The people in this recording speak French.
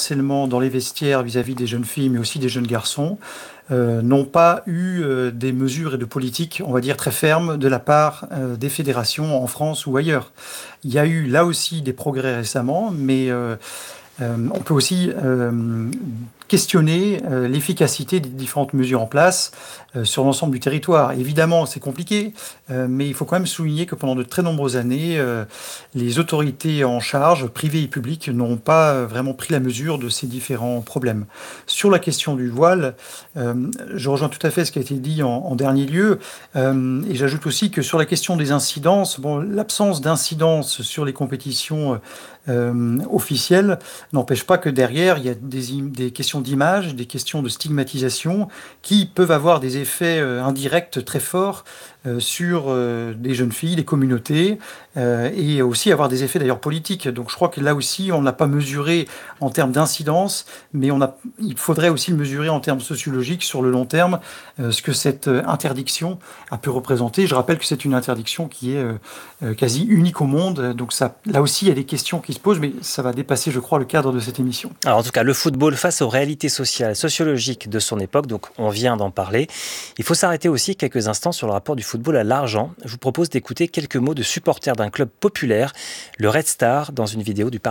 harcèlement dans les vestiaires vis-à-vis des jeunes filles, mais aussi des jeunes garçons, n'ont pas eu des mesures et de politiques, on va dire, très fermes de la part des fédérations en France ou ailleurs. Il y a eu là aussi des progrès récemment, mais on peut aussi questionner l'efficacité des différentes mesures en place sur l'ensemble du territoire. Évidemment, c'est compliqué, mais il faut quand même souligner que pendant de très nombreuses années, les autorités en charge, privées et publiques, n'ont pas vraiment pris la mesure de ces différents problèmes. Sur la question du voile, je rejoins tout à fait ce qui a été dit en dernier lieu, et j'ajoute aussi que sur la question des incidences, bon, l'absence d'incidence sur les compétitions officielles n'empêche pas que derrière, il y a des questions d'image, des questions de stigmatisation qui peuvent avoir des effets indirects très forts sur des jeunes filles, des communautés, et aussi avoir des effets d'ailleurs politiques. Donc je crois que là aussi, on n'a pas mesuré en termes d'incidence, mais il faudrait aussi le mesurer en termes sociologiques sur le long terme, ce que cette interdiction a pu représenter. Je rappelle que c'est une interdiction qui est quasi unique au monde, donc ça, là aussi, il y a des questions qui se posent, mais ça va dépasser, je crois, le cadre de cette émission. Alors en tout cas, le football face aux réalités sociales, sociologiques de son époque, donc on vient d'en parler. Il faut s'arrêter aussi quelques instants sur le rapport du football à l'argent. Je vous propose d'écouter quelques mots de supporters d'un club populaire, le Red Star, dans une vidéo du